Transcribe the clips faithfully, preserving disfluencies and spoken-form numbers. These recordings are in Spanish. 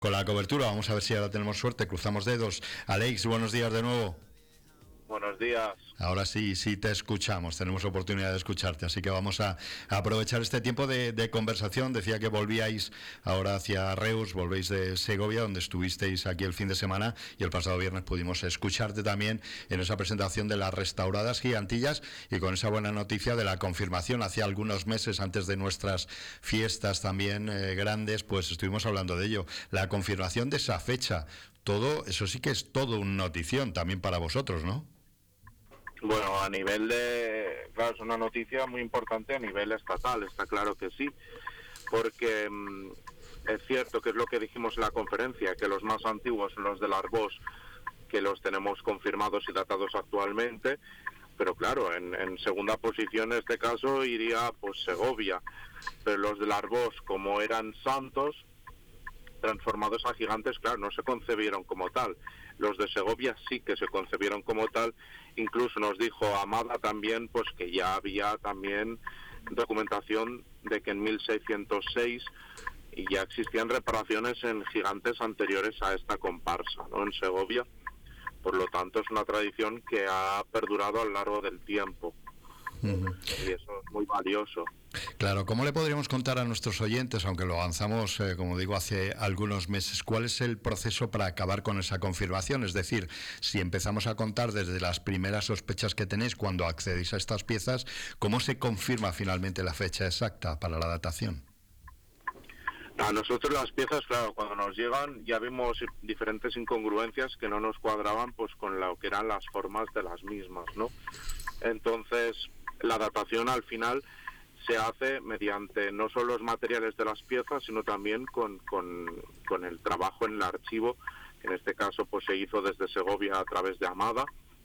con la cobertura. Vamos a ver si ahora tenemos suerte, cruzamos dedos. Alex, buenos días de nuevo. Buenos días. Ahora sí, sí te escuchamos, tenemos oportunidad de escucharte, así que vamos a, a aprovechar este tiempo de, de conversación. Decía que volvíais ahora hacia Reus, volvéis de Segovia, donde estuvisteis aquí el fin de semana, y el pasado viernes pudimos escucharte también en esa presentación de las restauradas Gigantillas, y con esa buena noticia de la confirmación hace algunos meses, antes de nuestras fiestas también eh, grandes, pues estuvimos hablando de ello, la confirmación de esa fecha. Todo, eso sí que es todo una notición también para vosotros, ¿no? Bueno, a nivel de... Claro, es una noticia muy importante a nivel estatal, está claro que sí, porque mmm, es cierto que es lo que dijimos en la conferencia, que los más antiguos son los del Arbós, que los tenemos confirmados y datados actualmente, pero claro, en, en segunda posición en este caso iría pues Segovia, pero los del Arbós, como eran santos, transformados a gigantes, claro, no se concebieron como tal. Los de Segovia sí que se concebieron como tal. Incluso nos dijo Amada también, pues que ya había también documentación de que en mil seiscientos seis ya existían reparaciones en gigantes anteriores a esta comparsa, ¿no? En Segovia. Por lo tanto, es una tradición que ha perdurado a lo largo del tiempo. Uh-huh. Y eso es muy valioso. Claro, ¿cómo le podríamos contar a nuestros oyentes, aunque lo avanzamos, eh, como digo, hace algunos meses, cuál es el proceso para acabar con esa confirmación? Es decir, si empezamos a contar desde las primeras sospechas que tenéis cuando accedéis a estas piezas, ¿cómo se confirma finalmente la fecha exacta para la datación? A nosotros las piezas, claro, cuando nos llegan ya vimos diferentes incongruencias que no nos cuadraban pues con lo que eran las formas de las mismas, ¿no? Entonces, la datación al final se hace mediante no solo los materiales de las piezas, sino también con, con, con el trabajo en el archivo, que en este caso pues se hizo desde Segovia a través de Amada.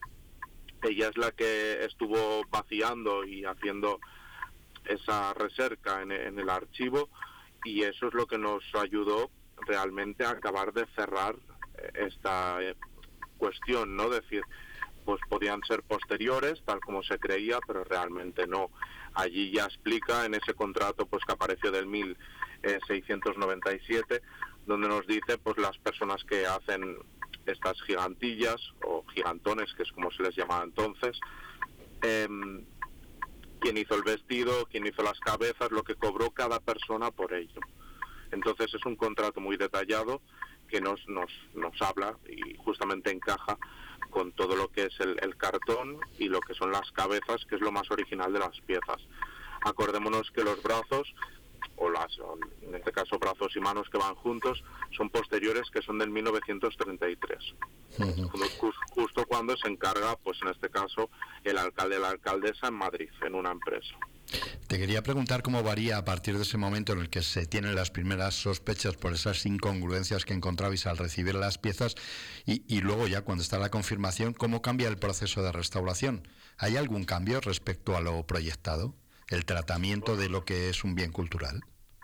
Ella es la que estuvo vaciando y haciendo esa recerca en, en el archivo, y eso es lo que nos ayudó realmente a acabar de cerrar esta cuestión, ¿no? Decir, pues podían ser posteriores, tal como se creía, pero realmente no. Allí ya explica en ese contrato pues que apareció del mil seiscientos noventa y siete, donde nos dice pues las personas que hacen estas gigantillas o gigantones, que es como se les llamaba entonces, eh, quién hizo el vestido, quién hizo las cabezas, lo que cobró cada persona por ello. Entonces es un contrato muy detallado que nos nos nos habla y justamente encaja con todo lo que es el, el cartón y lo que son las cabezas, que es lo más original de las piezas. Acordémonos que los brazos, o las, o en este caso brazos y manos que van juntos, son posteriores, que son del mil novecientos treinta y tres. Uh-huh. Justo cuando se encarga, pues en este caso, el alcalde o la alcaldesa en Madrid, en una empresa. Te quería preguntar cómo varía a partir de ese momento en el que se tienen las primeras sospechas por esas incongruencias que encontrabais al recibir las piezas y, y luego ya cuando está la confirmación, ¿cómo cambia el proceso de restauración? ¿Hay algún cambio respecto a lo proyectado? ¿El tratamiento de lo que es un bien cultural?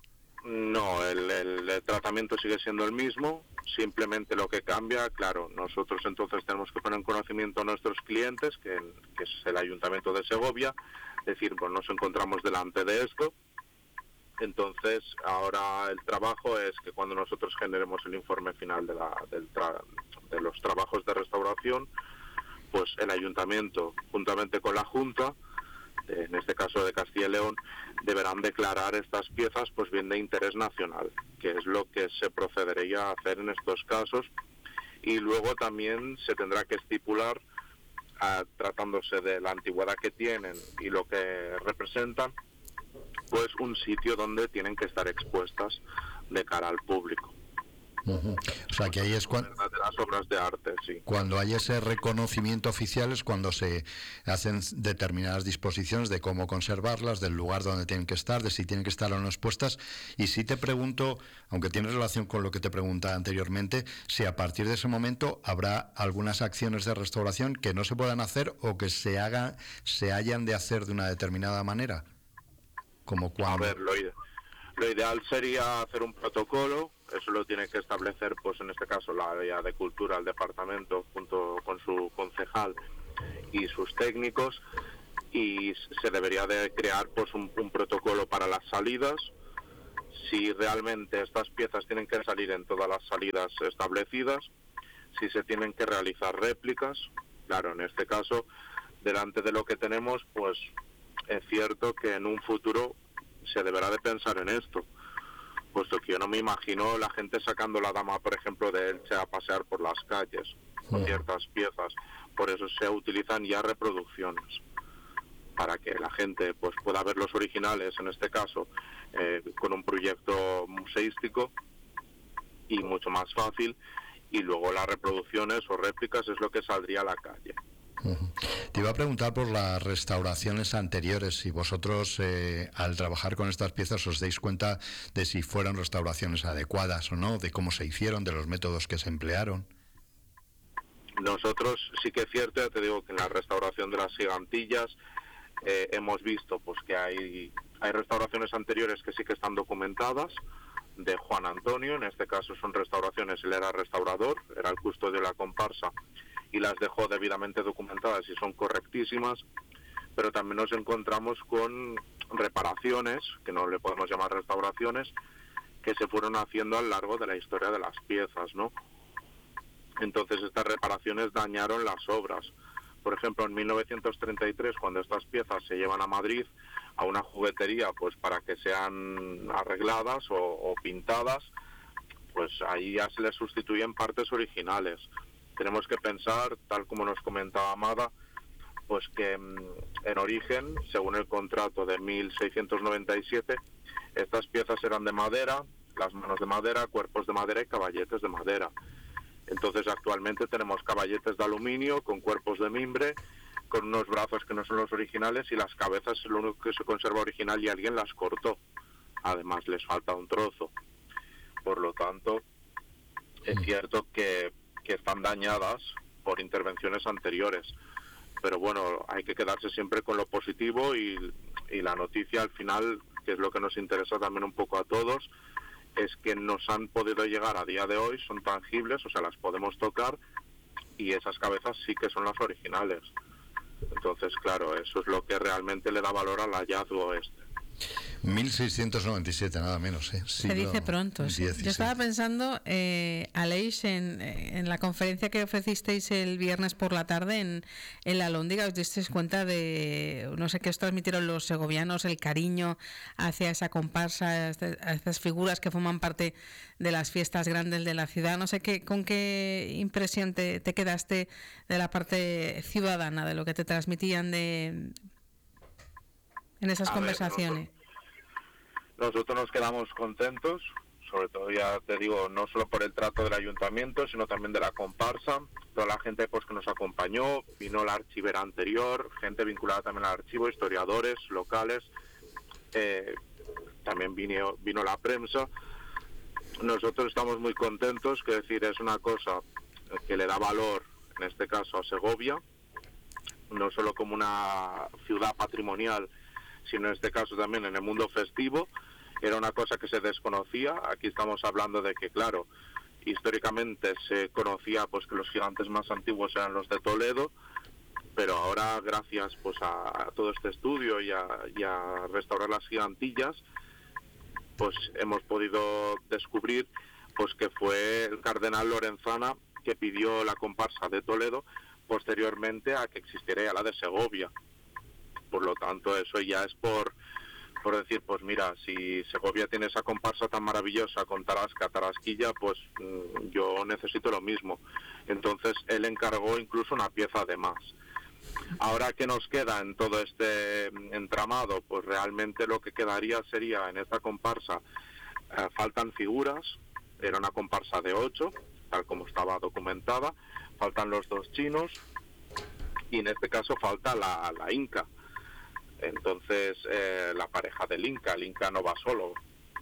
No, el, el, el tratamiento sigue siendo el mismo, simplemente lo que cambia, claro, nosotros entonces tenemos que poner en conocimiento a nuestros clientes, que, que es el Ayuntamiento de Segovia, decir, pues nos encontramos delante de esto. Entonces ahora el trabajo es que cuando nosotros generemos el informe final de, la, del tra de los trabajos de restauración, pues el Ayuntamiento, juntamente con la Junta, de, en este caso de Castilla y León, deberán declarar estas piezas pues bien de interés nacional, que es lo que se procedería a hacer en estos casos, y luego también se tendrá que estipular, Uh, tratándose de la antigüedad que tienen y lo que representan, pues un sitio donde tienen que estar expuestas de cara al público. Uh-huh. O sea que ahí es cuando de las obras de arte, sí. Cuando hay ese reconocimiento oficial es cuando se hacen determinadas disposiciones de cómo conservarlas, del lugar donde tienen que estar, de si tienen que estar o no expuestas. Y si te pregunto, aunque tiene relación con lo que te preguntaba anteriormente, si a partir de ese momento habrá algunas acciones de restauración que no se puedan hacer o que se hagan, se hayan de hacer de una determinada manera. Como cuando... A ver, lo, ide lo ideal sería hacer un protocolo. Eso lo tiene que establecer, pues en este caso, la área de cultura, el departamento, junto con su concejal y sus técnicos, y se debería de crear pues un, un protocolo para las salidas, si realmente estas piezas tienen que salir en todas las salidas establecidas, si se tienen que realizar réplicas. Claro, en este caso, delante de lo que tenemos, pues es cierto que en un futuro se deberá de pensar en esto, puesto que yo no me imagino la gente sacando la dama, por ejemplo, de Elche a pasear por las calles con ciertas piezas. Por eso se utilizan ya reproducciones, para que la gente pues pueda ver los originales, en este caso, eh, con un proyecto museístico y mucho más fácil, y luego las reproducciones o réplicas es lo que saldría a la calle. Uh-huh. Te iba a preguntar por las restauraciones anteriores, si vosotros eh, al trabajar con estas piezas os dais cuenta de si fueron restauraciones adecuadas o no, de cómo se hicieron, de los métodos que se emplearon. Nosotros sí que es cierto, ya te digo que en la restauración de las gigantillas eh, hemos visto pues que hay, hay restauraciones anteriores que sí que están documentadas, de Juan Antonio, en este caso son restauraciones, él era restaurador, era el custodio de la comparsa y las dejó debidamente documentadas y son correctísimas, pero también nos encontramos con reparaciones, que no le podemos llamar restauraciones, que se fueron haciendo a lo largo de la historia de las piezas, ¿no? Entonces estas reparaciones dañaron las obras. Por ejemplo, en mil novecientos treinta y tres, cuando estas piezas se llevan a Madrid, a una juguetería, pues para que sean arregladas o, o pintadas, pues ahí ya se les sustituyen partes originales. Tenemos que pensar, tal como nos comentaba Amada, pues que en origen, según el contrato de mil seiscientos noventa y siete, estas piezas eran de madera, las manos de madera, cuerpos de madera y caballetes de madera. Entonces actualmente tenemos caballetes de aluminio con cuerpos de mimbre, con unos brazos que no son los originales, y las cabezas es lo único que se conserva original y alguien las cortó. Además les falta un trozo. Por lo tanto, es cierto que, que están dañadas por intervenciones anteriores. Pero bueno, hay que quedarse siempre con lo positivo y, y la noticia al final, que es lo que nos interesa también un poco a todos, es que nos han podido llegar a día de hoy, son tangibles, o sea, las podemos tocar, y esas cabezas sí que son las originales. Entonces, claro, eso es lo que realmente le da valor al hallazgo este. mil seiscientos noventa y siete, nada menos, ¿eh? Se dice pronto. Sí. Yo estaba pensando, eh, Aleix, en, en la conferencia que ofrecisteis el viernes por la tarde en, en la Alhóndiga, os disteis cuenta de, no sé qué os transmitieron los segovianos, el cariño hacia esa comparsa, a estas figuras que forman parte de las fiestas grandes de la ciudad. No sé qué, con qué impresión te, te quedaste de la parte ciudadana, de lo que te transmitían de... en esas a conversaciones. Ver, nosotros, nosotros nos quedamos contentos, sobre todo, ya te digo, no solo por el trato del ayuntamiento, sino también de la comparsa, toda la gente pues que nos acompañó, vino la archivera anterior, gente vinculada también al archivo, historiadores locales, eh, también vino, vino la prensa. Nosotros estamos muy contentos, que decir, es una cosa que le da valor, en este caso a Segovia, no solo como una ciudad patrimonial, sino en este caso también en el mundo festivo. Era una cosa que se desconocía. Aquí estamos hablando de que, claro, históricamente se conocía pues que los gigantes más antiguos eran los de Toledo, pero ahora, gracias pues a, a todo este estudio y a, y a restaurar las gigantillas, pues hemos podido descubrir pues que fue el cardenal Lorenzana que pidió la comparsa de Toledo posteriormente a que existiera la de Segovia. Por lo tanto, eso ya es por, por decir, pues mira, si Segovia tiene esa comparsa tan maravillosa con Tarasca, Tarasquilla, pues mmm, yo necesito lo mismo. Entonces, él encargó incluso una pieza de más. Ahora, ¿qué nos queda en todo este entramado? Pues realmente lo que quedaría sería, en esta comparsa, eh, faltan figuras, era una comparsa de ocho, tal como estaba documentada, faltan los dos chinos, y en este caso falta la, la Inca. Entonces, eh, la pareja del Inca, el Inca no va solo.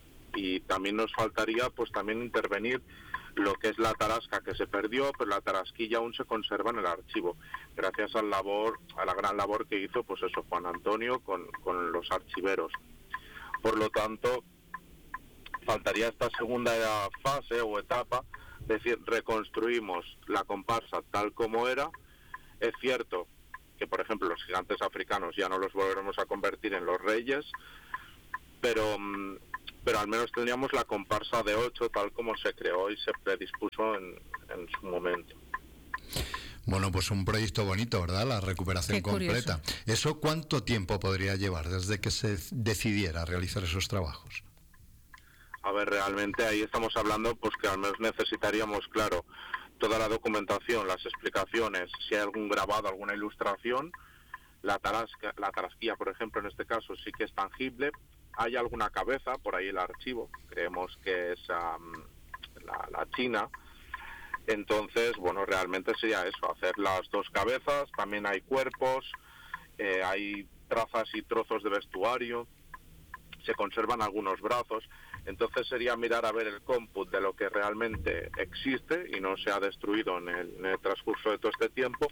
Y también nos faltaría, pues también intervenir lo que es la Tarasca, que se perdió, pero la Tarasquilla aún se conserva en el archivo, gracias al labor, a la gran labor que hizo, pues eso, Juan Antonio con, con los archiveros. Por lo tanto, faltaría esta segunda fase o etapa, es decir, reconstruimos la comparsa tal como era. Es cierto que, por ejemplo, los gigantes africanos ya no los volveremos a convertir en los reyes, pero mmm, pero al menos tendríamos la comparsa de ocho tal como se creó y se predispuso en, en su momento. Bueno, pues un proyecto bonito, ¿verdad? La recuperación Qué completa. curioso. ¿Eso cuánto tiempo podría llevar desde que se decidiera realizar esos trabajos? A ver, realmente ahí estamos hablando pues que al menos necesitaríamos, claro, toda la documentación, las explicaciones, si hay algún grabado, alguna ilustración, la tarasca, la tarasquía, por ejemplo, en este caso sí que es tangible, hay alguna cabeza, por ahí el archivo, creemos que es um, la, la china. Entonces, bueno, realmente sería eso, hacer las dos cabezas, también hay cuerpos, eh, hay trazas y trozos de vestuario, se conservan algunos brazos, entonces sería mirar a ver el cómputo de lo que realmente existe y no se ha destruido en el, en el transcurso de todo este tiempo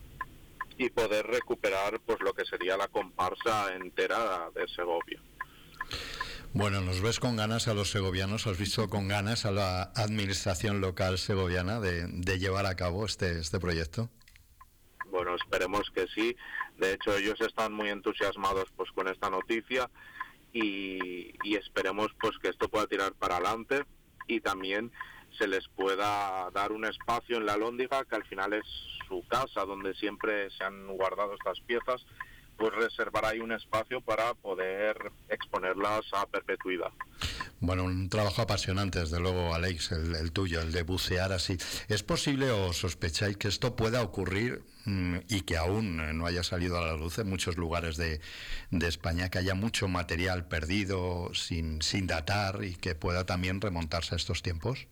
y poder recuperar pues lo que sería la comparsa entera de Segovia. Bueno, ¿nos ves con ganas a los segovianos? ¿Has visto con ganas a la administración local segoviana de, de llevar a cabo este, este proyecto? Bueno, esperemos que sí. De hecho, ellos están muy entusiasmados pues con esta noticia y, y esperemos pues que esto pueda tirar para adelante y también se les pueda dar un espacio en la Alhóndiga, que al final es su casa, donde siempre se han guardado estas piezas, pues reservar ahí un espacio para poder exponerlas a perpetuidad. Bueno, un trabajo apasionante, desde luego, Alex, el, el tuyo, el de bucear así. ¿Es posible o sospecháis que esto pueda ocurrir mmm, y que aún no haya salido a la luz en muchos lugares de, de España, que haya mucho material perdido sin, sin datar y que pueda también remontarse a estos tiempos?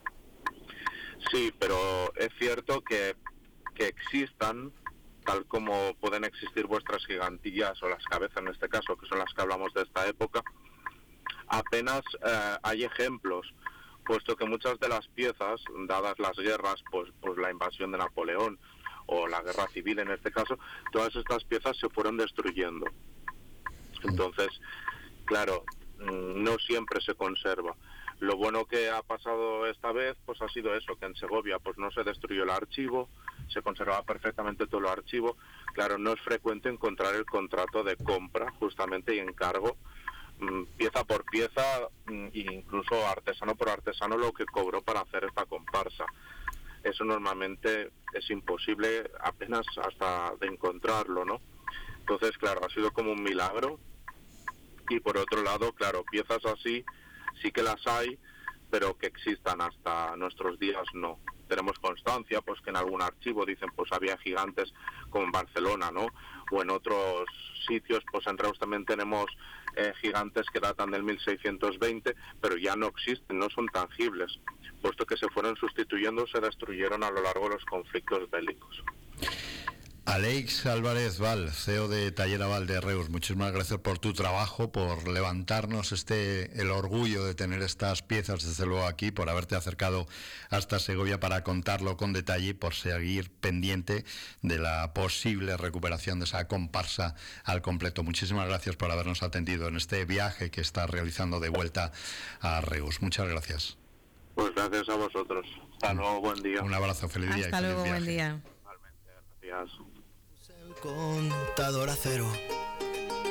Sí, pero es cierto que, que existan, tal como pueden existir vuestras gigantillas o las cabezas en este caso, que son las que hablamos de esta época, apenas eh, hay ejemplos, puesto que muchas de las piezas, dadas las guerras, pues, pues la invasión de Napoleón o la guerra civil en este caso, todas estas piezas se fueron destruyendo. Entonces, claro, no siempre se conserva. Lo bueno que ha pasado esta vez pues ha sido eso, que en Segovia pues no se destruyó el archivo, se conservaba perfectamente todo el archivo. Claro, no es frecuente encontrar el contrato de compra justamente y encargo, mmm, pieza por pieza, mmm, e incluso artesano por artesano, lo que cobró para hacer esta comparsa. Eso normalmente es imposible apenas hasta de encontrarlo, ¿no? Entonces, claro, ha sido como un milagro. Y por otro lado, claro, piezas así sí que las hay, pero que existan hasta nuestros días no. Tenemos constancia pues que en algún archivo dicen pues había gigantes como en Barcelona, ¿no? O en otros sitios, pues en Reus también tenemos eh, gigantes que datan del mil seiscientos veinte, pero ya no existen, no son tangibles, puesto que se fueron sustituyendo, se destruyeron a lo largo de los conflictos bélicos. Alex Álvarez Val, C E O de Taller Aval de Reus, muchísimas gracias por tu trabajo, por levantarnos este el orgullo de tener estas piezas desde luego aquí, por haberte acercado hasta Segovia para contarlo con detalle y por seguir pendiente de la posible recuperación de esa comparsa al completo. Muchísimas gracias por habernos atendido en este viaje que estás realizando de vuelta a Reus. Muchas gracias. Pues gracias a vosotros. Hasta luego, buen día. Un abrazo, feliz día. Hasta y feliz luego, viaje. buen día. Gracias. El contador a cero.